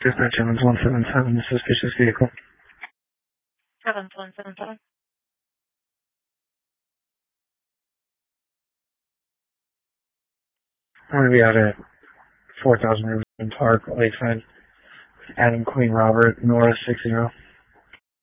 Dispatch Evans 177, suspicious vehicle. Evans 177. I'm going to be out at 4000 Riverside Park, Lakeside. Adam Queen Robert, Nora 60.